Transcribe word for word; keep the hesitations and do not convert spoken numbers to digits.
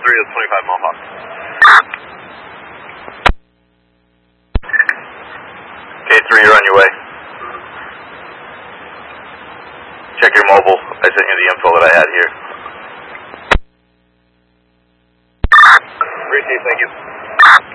three, that's twenty-five Mohawk. K three, you're on your way. Check your mobile. I sent you the info that I had here. Receive, thank you.